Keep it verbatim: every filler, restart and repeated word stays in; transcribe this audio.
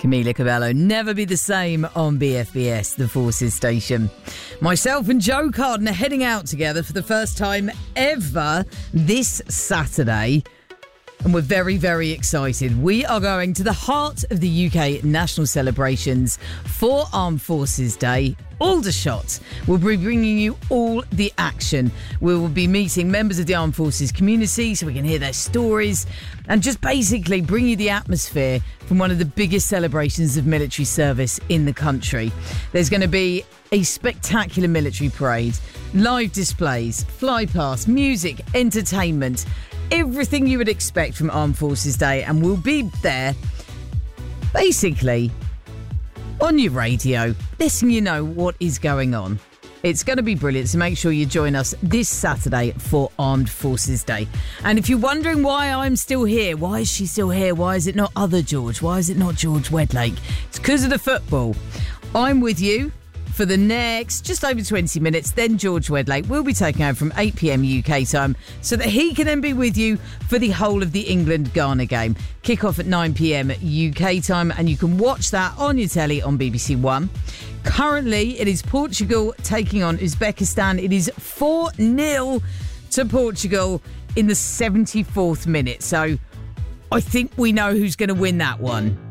Camila Cabello, Never Be the Same on B F B S, the Forces station. Myself and Joe Carden are heading out together for the first time ever this Saturday. And we're very, very excited. We are going to the heart of the U K national celebrations for Armed Forces Day, Aldershot. We'll be bringing you all the action. We will be meeting members of the Armed Forces community so we can hear their stories and just basically bring you the atmosphere from one of the biggest celebrations of military service in the country. There's going to be a spectacular military parade, live displays, fly past, music, entertainment, everything you would expect from Armed Forces Day, and we'll be there basically on your radio, letting you know what is going on. It's going to be brilliant, so make sure you join us this Saturday for Armed Forces Day. And if you're wondering why I'm still here, why is she still here? Why is it not other George? Why is it not George Wedlake? It's because of the football. I'm with you for the next just over twenty minutes. Then George Wedlake will be taking over from eight p.m. U K time so that he can then be with you for the whole of the England-Ghana game. Kick off at nine p.m. U K time, and you can watch that on your telly on B B C One. Currently, it is Portugal taking on Uzbekistan. It is four nil to Portugal in the seventy-fourth minute. So I think we know who's going to win that one.